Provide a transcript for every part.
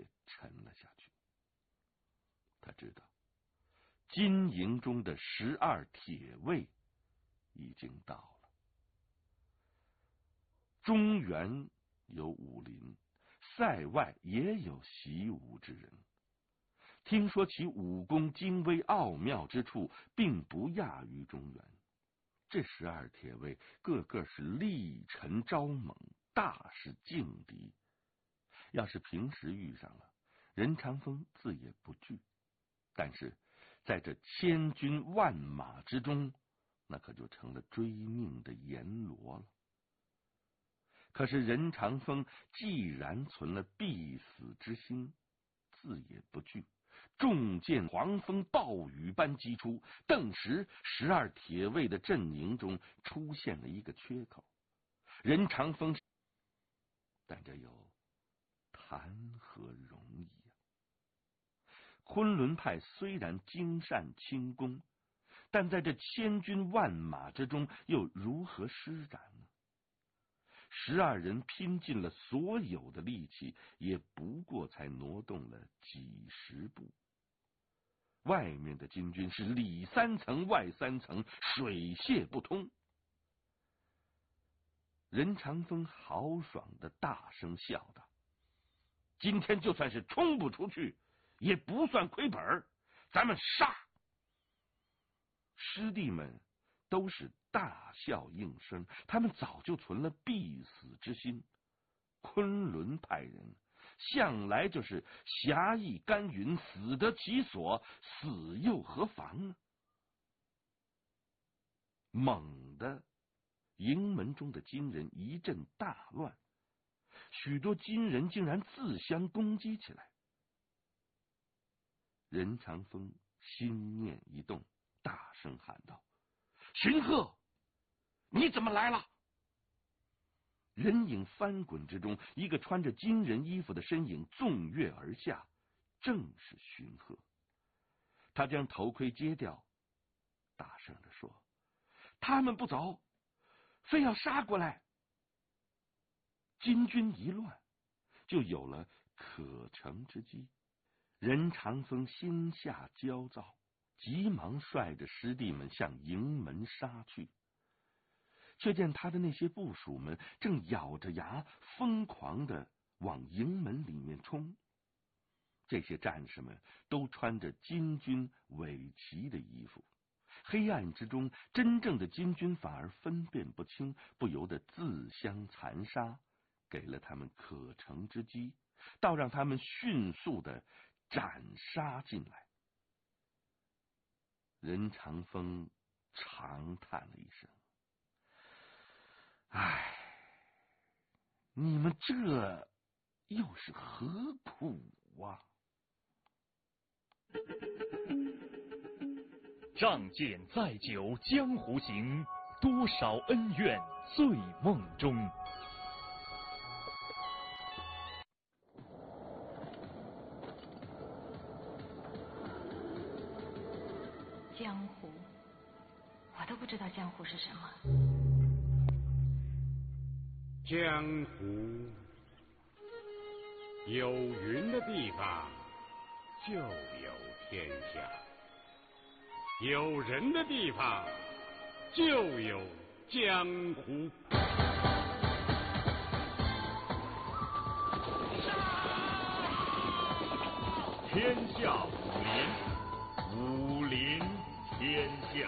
也沉了下去。他知道金营中的12铁卫已经到了。中原有武林，塞外也有习武之人。听说其武功精微奥妙之处，并不亚于中原。这12铁卫个个是力沉招猛，大是劲敌。要是平时遇上了，任长风自也不惧。但是在这千军万马之中，那可就成了追命的阎罗了。可是任长风既然存了必死之心，自也不惧。重剑狂风暴雨般击出，顿时12铁卫的阵营中出现了一个缺口。任长风，但这又谈何容易啊！昆仑派虽然精善轻功，但在这千军万马之中，又如何施展呢？12人拼尽了所有的力气，也不过才挪动了几十步。外面的金军是里3层外3层，水泄不通。任长风豪爽的大声笑道：“今天就算是冲不出去，也不算亏本，咱们杀！”师弟们都是大笑应声，他们早就存了必死之心。昆仑派人向来就是侠义甘云，死得其所，死又何妨呢？猛地，营门中的金人一阵大乱，许多金人竟然自相攻击起来。任长风心念一动，大声喊道：“荀鹤，你怎么来了？”人影翻滚之中，一个穿着金人衣服的身影纵跃而下，正是荀鹤。他将头盔揭掉，大声地说：“他们不走，非要杀过来。”金军一乱，就有了可乘之机。任长风心下焦躁，急忙率着师弟们向营门杀去。却见他的那些部属们正咬着牙疯狂的往营门里面冲。这些战士们都穿着金军伪旗的衣服，黑暗之中，真正的金军反而分辨不清，不由得自相残杀，给了他们可乘之机，倒让他们迅速的斩杀进来。任长风长叹了一声：“唉，你们这又是何苦啊！” 仗剑再酒江湖行，多少恩怨醉梦中。 江湖，我都不知道江湖是什么。 江湖有云的地方就有天下，有人的地方就有江湖。 天下武林天下。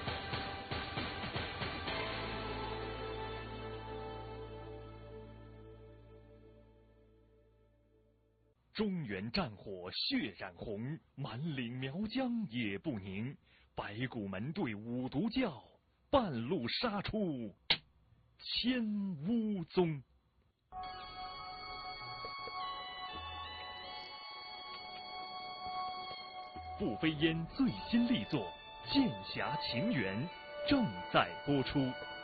中原战火血染红，满岭苗疆也不宁。白骨门对五毒教，半路杀出千乌宗。步飞烟最新力作《剑侠情缘》正在播出。